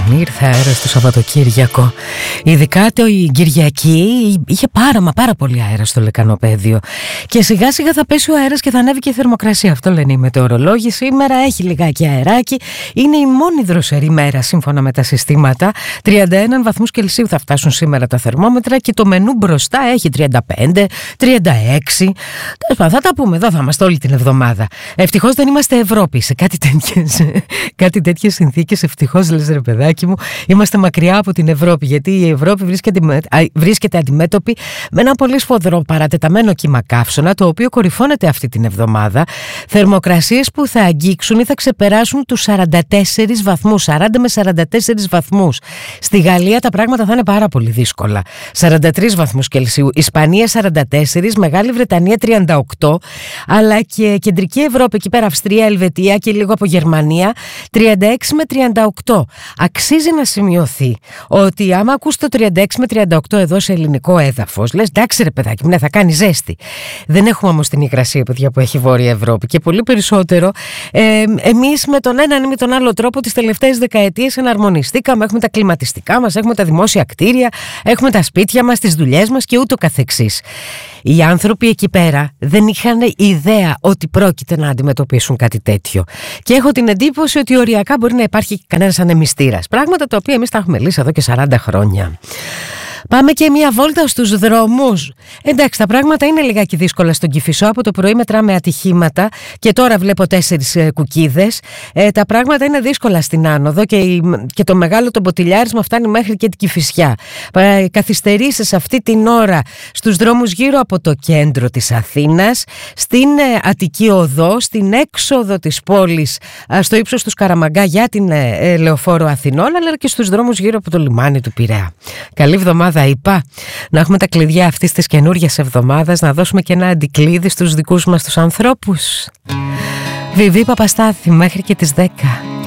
ήρθε αέρας το Σαββατοκύριακο. Ειδικά η Κυριακή είχε πάρα πολύ αέρα στο λεκανοπέδιο. Και σιγά σιγά θα πέσει ο αέρας και θα ανέβει και η θερμοκρασία. Αυτό λένε οι μετεωρολόγοι. Σήμερα έχει λιγάκι αεράκι. Είναι η μόνη δροσερή μέρα σύμφωνα με τα συστήματα. 31 βαθμούς Κελσίου θα φτάσουν σήμερα τα θερμόμετρα και το μενού μπροστά έχει 35, 36. Θα τα πούμε, εδώ θα είμαστε όλη την εβδομάδα. Ευτυχώς δεν είμαστε Ευρώπη σε κάτι τέτοιες συνθήκες. Ευτυχώς, λες ρε παιδάκι μου, είμαστε μακριά από την Ευρώπη, γιατί η Ευρώπη βρίσκεται αντιμέτωπη με ένα πολύ σφοδρό παρατεταμένο κύμα καύσωνα, το οποίο κορυφώνεται αυτή την εβδομάδα. Θερμοκρασίες που θα αγγίξουν ή θα ξεπεράσουν τους 44 βαθμούς, 40 με 44 βαθμούς. Στη Γαλλία τα πράγματα θα είναι πάρα πολύ δύσκολα. 43 βαθμούς Κελσίου, Ισπανία 44, Μεγάλη Βρετανία 38, αλλά και Κεντρική Ευρώπη, εκεί πέρα Αυστρία, Ελβετία και λίγο από Γερμανία 36 με 38. Αξίζει να σημειωθεί ότι άμα ακούς το 36 με 38 εδώ σε ελληνικό έδαφος, λες εντάξει ρε παιδάκι μου, ναι, θα κάνει ζέστη. Δεν έχουμε όμως την υγρασία, παιδιά, που έχει η Βόρεια Ευρώπη, και πολύ περισσότερο εμείς με τον έναν ή με τον άλλο τρόπο τις τελευταίες δεκαετίες εναρμονιστήκαμε. Έχουμε τα κλιματιστικά μας, έχουμε τα δημόσια κτίρια, έχουμε τα σπίτια μας, τις δουλειές μας και ούτω καθεξής. Οι άνθρωποι εκεί πέρα δεν είχαν ιδέα ότι πρόκειται να αντιμετωπίσουν κάτι τέτοιο. Και έχω την εντύπωση ότι οριακά μπορεί να υπάρχει κανένας ανεμιστήρας. Πράγματα τα οποία εμείς τα έχουμε λύσει εδώ και 40 χρόνια. Πάμε και μια βόλτα στους δρόμους. Εντάξει, τα πράγματα είναι λιγάκι δύσκολα στον Κηφισό. Από το πρωί μετράμε ατυχήματα και τώρα βλέπω 4 κουκίδες. Τα πράγματα είναι δύσκολα στην άνοδο και το μεγάλο το μποτιλιάρισμα φτάνει μέχρι και την Κηφισιά. Καθυστερήσεις αυτή την ώρα στους δρόμους γύρω από το κέντρο της Αθήνας, στην Αττική Οδό, στην έξοδο της πόλης, στο ύψος του Σκαραμαγκά για την Λεωφόρο Αθηνών, αλλά και στους δρόμους γύρω από το λιμάνι του Πειραιά. Καλή εβδομάδα, είπα. Να έχουμε τα κλειδιά αυτής της καινούργιας εβδομάδας, να δώσουμε και ένα αντικλείδι στους δικούς μας τους ανθρώπους. Βιβί Παπαστάθη, μέχρι και τις 10.